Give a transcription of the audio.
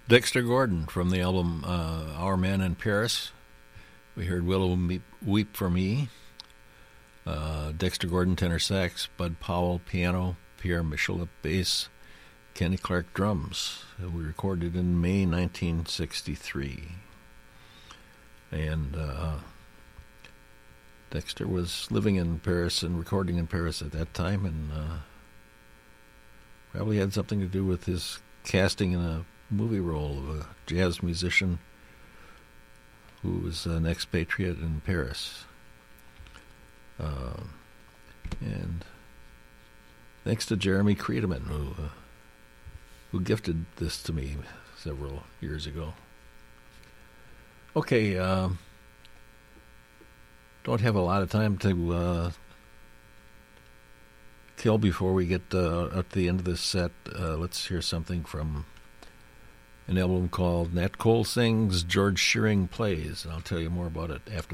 Dexter Gordon from the album Our Man in Paris. We heard Willow Weep for Me. Dexter Gordon, tenor sax. Bud Powell, piano. Pierre Michelet, bass. Kenny Clark, drums. We recorded in May 1963. And Dexter was living in Paris and recording in Paris at that time, and probably had something to do with his casting in a movie role of a jazz musician who was an expatriate in Paris. And thanks to Jeremy Creedman, who gifted this to me several years ago. Okay, don't have a lot of time to kill before we get at the end of this set. Let's hear something from an album called Nat Cole Sings, George Shearing Plays. And I'll tell you more about it after